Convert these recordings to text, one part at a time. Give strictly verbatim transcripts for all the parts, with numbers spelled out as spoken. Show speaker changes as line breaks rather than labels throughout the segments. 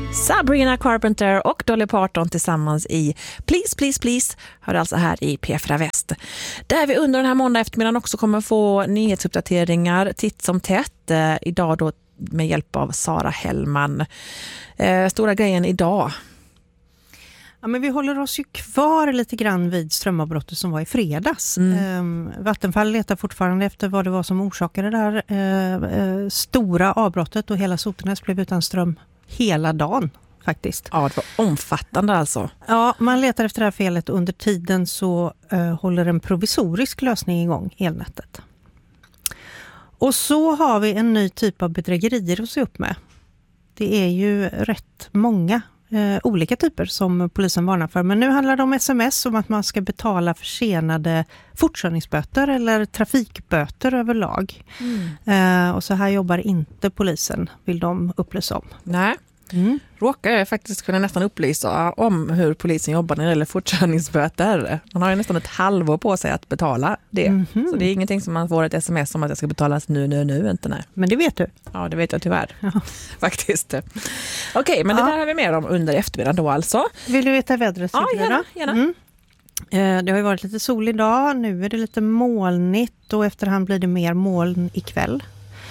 Sabrina Carpenter och Dolly Parton tillsammans i Please, Please, Please hör alltså här i P fyra Väst. Där vi under den här måndag eftermiddagen också kommer få nyhetsuppdateringar titt som tätt. Eh, idag då med hjälp av Sara Hellman. Eh, stora grejen idag.
Ja, men vi håller oss ju kvar lite grann vid strömavbrottet som var i fredags.
Mm.
Ehm, Vattenfall letar fortfarande efter vad det var som orsakade det där eh, eh, stora avbrottet och hela Sotenäs blev utan ström hela dagen faktiskt.
Ja, det var omfattande alltså.
Ja, man letar efter det här felet och under tiden så eh, håller en provisorisk lösning igång elnätet. Och så har vi en ny typ av bedrägerier att se upp med. Det är ju rätt många eh, olika typer som polisen varnar för. Men nu handlar det om sms om att man ska betala försenade fortkörningsböter eller trafikböter överlag. Mm. Eh, och så här jobbar inte polisen, vill de upplysa om.
Nej. Mm. Råkar jag faktiskt kunna nästan upplysa om hur polisen jobbar när det gäller fortkörningsböter. Man har ju nästan ett halvår på sig att betala det. Mm-hmm. Så det är ingenting som man får ett sms om att jag ska betalas nu, nu, nu, inte nej.
Men det vet du?
Ja, det vet jag tyvärr. Ja. Faktiskt. Okej, okay, men ja. Det där har vi mer om under eftermiddagen då alltså.
Vill du veta vädret?
Ja, gärna. gärna.
Mm. Eh, det har ju varit lite sol idag. Nu är det lite molnigt och efterhand blir det mer moln ikväll.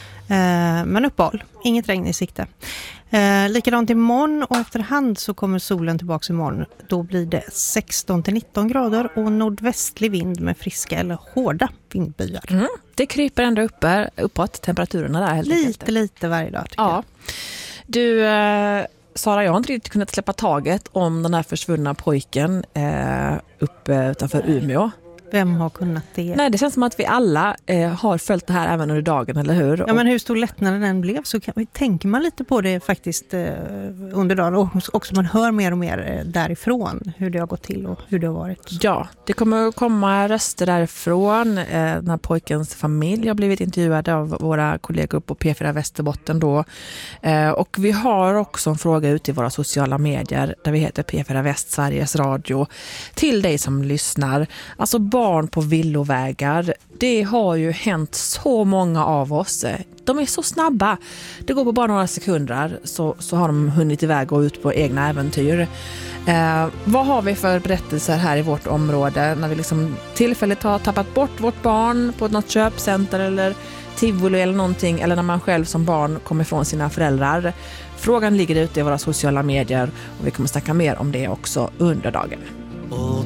Eh, men uppehåll. Inget regn i sikte. Eh, likadant imorgon och efterhand så kommer solen tillbaka imorgon. Då blir det sexton till nitton grader och nordvästlig vind med friska eller hårda vindbyar.
Mm. Det kryper ändå uppe, uppåt temperaturerna där helt
Lite,
enkelt.
lite varje dag tycker
ja.
jag.
Du, eh, Sara, jag har inte riktigt kunnat släppa taget om den här försvunna pojken eh, uppe utanför Umeå.
Vem har kunnat det?
Nej, det känns som att vi alla eh, har följt det här även under dagen, eller hur?
Ja, men hur stor lättnaden den blev så kan, tänker man lite på det faktiskt eh, under dagen. Och också man hör mer och mer eh, därifrån hur det har gått till och hur det har varit.
Ja, det kommer komma röster därifrån. Eh, den här pojkens familj har blivit intervjuade av våra kollegor på P fyra Västerbotten då. Eh, och vi har också en fråga ute i våra sociala medier där vi heter P fyra Väst, Sveriges Radio. Till dig som lyssnar. Alltså barn på villovägar, det har ju hänt så många av oss. De är så snabba. Det går på bara några sekunder så, så har de hunnit iväg och ut på egna äventyr. Eh, vad har vi för berättelser här i vårt område när vi liksom tillfälligt har tappat bort vårt barn på något köpcenter eller tivoli eller någonting, eller när man själv som barn kommer ifrån sina föräldrar? Frågan ligger ute i våra sociala medier och vi kommer snacka mer om det också under dagen.
Old